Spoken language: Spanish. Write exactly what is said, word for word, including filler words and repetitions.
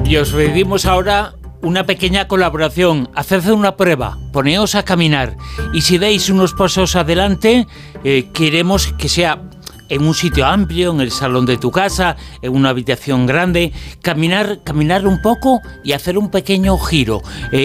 Y os pedimos ahora una pequeña colaboración. Haced una prueba, poneos a caminar y si dais unos pasos adelante, eh, queremos que sea en un sitio amplio, en el salón de tu casa, en una habitación grande, caminar, caminar un poco y hacer un pequeño giro. Eh,